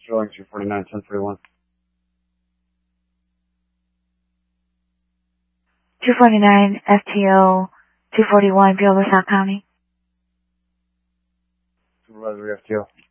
Sterling 249, 1041. 249 FTO 241, Beale, LaSalle County. Supervisory FTO.